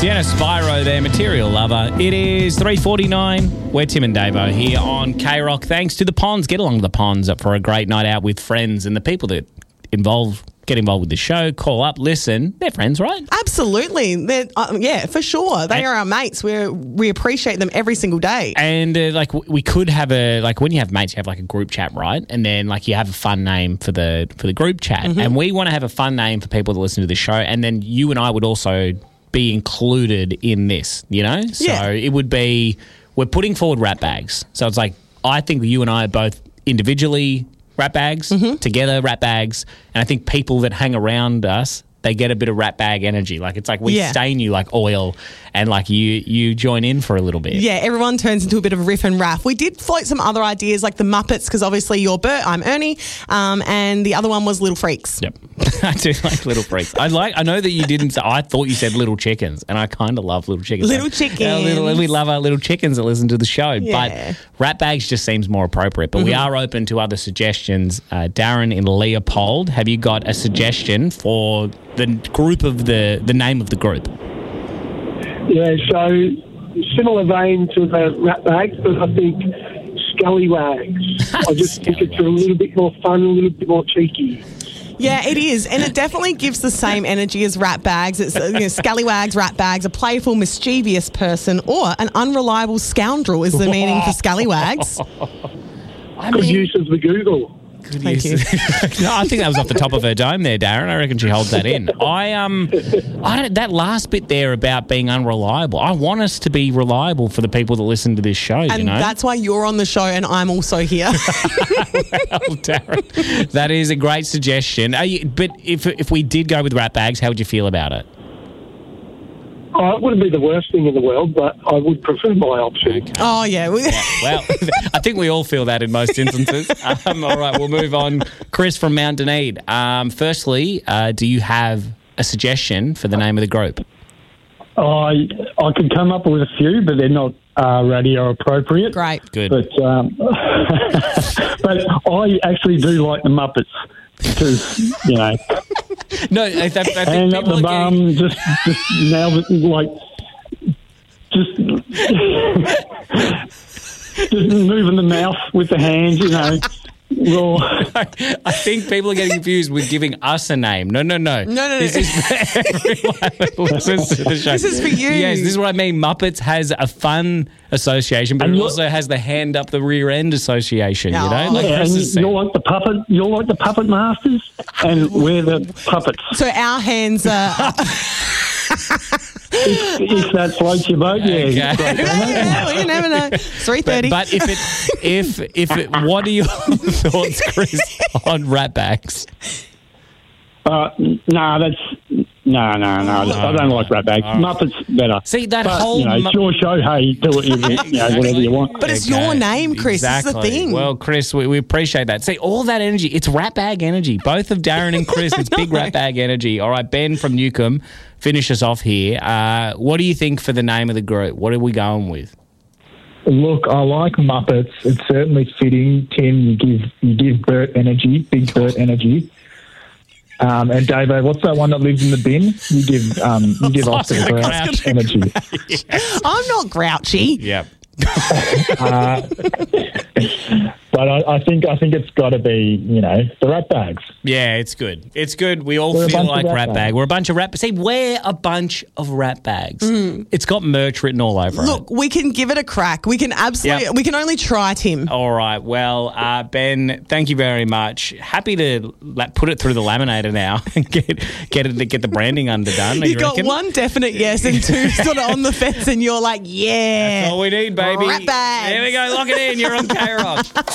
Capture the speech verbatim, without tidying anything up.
Sienna Spyro there, Material Lover. It is three forty-nine. We're Tim and Davo here on K-Rock. Thanks to the Ponds. Get along to the Ponds for a great night out with friends and the people that involve get involved with the show. Call up, listen. They're friends, right? Absolutely. They're, uh, yeah, for sure. They and, are our mates. We we appreciate them every single day. And uh, like we could have a like when you have mates, you have like a group chat, right? And then like you have a fun name for the for the group chat. Mm-hmm. And we want to have a fun name for people that listen to the show. And then you and I would also be included in this, you know? So yeah. It would be, we're putting forward rat bags. So it's like, I think you and I are both individually rat bags, mm-hmm. together rat bags, and I think people that hang around us, they get a bit of rat bag energy. Like it's like we yeah. stain you like oil and like you you join in for a little bit. Yeah, everyone turns into a bit of riff and raff. We did float some other ideas like the Muppets because obviously you're Bert, I'm Ernie, um, and the other one was Little Freaks. Yep. I do like Little Freaks. I like. I know that you didn't say, I thought you said Little Chickens, and I kind of love Little Chickens. Little Chickens. Our little, we love our little chickens that listen to the show. Yeah. But rat bags just seems more appropriate. But mm-hmm. we are open to other suggestions. Uh, Darren in Leopold, have you got a suggestion for the group of the, the name of the group? Yeah, so similar vein to the rat bags, but I think scallywags. I just think it's a little bit more fun, a little bit more cheeky. Yeah, it is. And it definitely gives the same energy as rat bags. It's you know, scallywags, rat bags, a playful, mischievous person, or an unreliable scoundrel is the meaning for scallywags. I Good mean, use of the Google. Good Thank use. you. No, I think that was off the top of her dome there, Darren. I reckon she holds that in. I um, I don't, that last bit there about being unreliable. I want us to be reliable for the people that listen to this show. And you know, that's why you're on the show and I'm also here. Well, Darren, that is a great suggestion. Are you, but if if we did go with rat bags, how would you feel about it? Oh, it wouldn't be the worst thing in the world, but I would prefer my option. Okay. Oh, yeah. Yeah, well, I think we all feel that in most instances. Um, all right, we'll move on. Chris from Mount Dunedin. Um, firstly, uh, do you have a suggestion for the name of the group? I I could come up with a few, but they're not uh, radio appropriate. Great. Good. But um, but I actually do like the Muppets because you know. No, I, I, I think Hang up people the are bum, getting... just just now, like just just moving the mouth with the hands, you know. Raw. I, I think people are getting confused with giving us a name. No, no, no. No, no, no. This is for everyone that listens to the show. This is for you. Yes, this is what I mean. Muppets has a fun association, but And it look- also has the hand up the rear end association, you Oh. know? Like Yeah, Chris and has said. you're like the puppet. You're like the puppet masters, and we're the puppets. So our hands are... If, if that floats your boat, yeah. Okay. Great. well, you never know. It's three But, thirty. but if it, if, if it, what are your thoughts, Chris, on rat bags? Uh, nah, that's no, no, no. I don't like rat bags. Muppets better. See, that but, whole you know, mu- it's your show. Hey, do it. You, you know, whatever you want. But it's your name, Chris. This is the Exactly. thing. Well, Chris, we, we appreciate that. See, all that energy, it's rat bag energy. Both of Darren and Chris, it's big rat bag energy. All right, Ben from Newcomb, finish us off here. Uh, what do you think for the name of the group? What are we going with? Look, I like Muppets. It's certainly fitting. Tim, you give you give Bert energy, big Bert energy. Um, and Davo, what's that one that lives in the bin? You give um, you give Oscar Oscar Grouch Grouch. energy. I'm not grouchy. Yep. Uh, but I, I think I think it's got to be, you know, the rat bags. Yeah, it's good. It's good. We all We're a feel bunch of like rat rat bag. bags. We're a bunch of rat. See, we're a bunch of rat bags. It's got merch written all over Look, it. we can give it a crack. We can absolutely... Yep. We can only try, Tim. All right. Well, uh, Ben, thank you very much. Happy to la- put it through the laminator now and get get it get the branding underdone. You got one definite yes and two sort of on the fence and you're like, yeah. That's all we need, baby. Rat bags. There we go. Lock it in. You're on K-Rock.